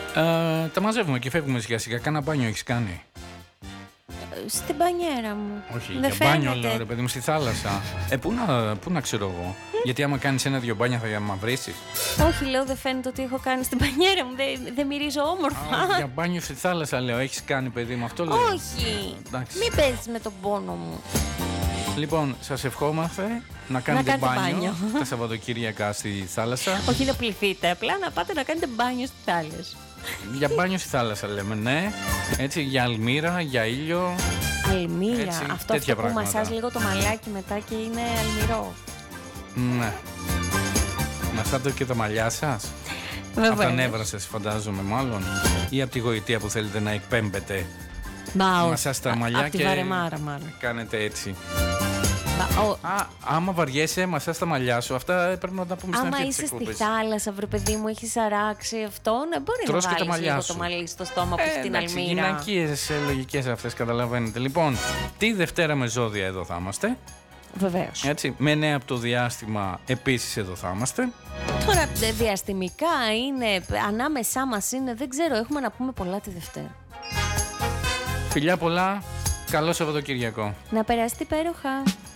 Τα μαζεύουμε και φεύγουμε σιγά σιγά. Κάνα μπάνιο έχεις κάνει? Στην μπανιέρα μου. Όχι, δεν για μπάνιο φαίνεται. λέω ρε παιδί μου, στη θάλασσα. Πού να ξέρω εγώ. Γιατί άμα κάνεις 1-2 μπάνια θα μαυρίσεις. Όχι, λέω, δεν φαίνεται ότι έχω κάνει στην μπανιέρα μου. Δεν μυρίζω όμορφα. Για μπάνιο στη θάλασσα λέω, έχεις κάνει παιδί μου, αυτό λέω. Όχι. Εντάξει. Μην παίζεις με τον πόνο μου. Λοιπόν, σας ευχόμαστε να κάνετε μπάνιο μπάνιο. τα Σαββατοκύριακα στη θάλασσα. Όχι να πληθείτε, απλά να πάτε να κάνετε μπάνιο στη θάλασσα. Για μπάνιο στη θάλασσα λέμε, ναι. Έτσι, για αλμύρα, για ήλιο. Αλμύρα. Έτσι, Αυτό τέτοια που πράγματα. μασάς λίγο το μαλάκι μετά και είναι αλμυρό. Ναι. Μασάτε και τα μαλλιά σας. Βεβαίως. Από τα νεύρα σας φαντάζομαι μάλλον. Ή από τη γοητεία που θέλετε να εκπέμπετε. Μασάς τα μαλλιά από τη και βαρεμάρα μάλλον. κάνετε έτσι. Άμα βαριέσαι, μασάς τα μαλλιά σου. Αυτά πρέπει να τα πούμε στην αρχή Άμα της είσαι στη εκπομπής. θάλασσα, βρε παιδί μου, έχεις αράξει αυτό, να μπορεί Τρως να και τα βάλεις μαλλιά λίγο σου. το μαλλί στο στόμα που στην αλμύρα. Γυναικείες λογικές αυτές, καταλαβαίνετε. Λοιπόν, τη Δευτέρα με ζώδια εδώ θα είμαστε. Βεβαίως. Έτσι, με νέα από το διάστημα επίσης εδώ θα είμαστε. Τώρα διαστημικά είναι, ανάμεσά μας είναι, δεν ξέρω, έχουμε να πούμε πολλά τη Δευτέρα. Φιλιά πολλά, καλό Σαββατοκύριακο. Να περάσετε υπέροχα.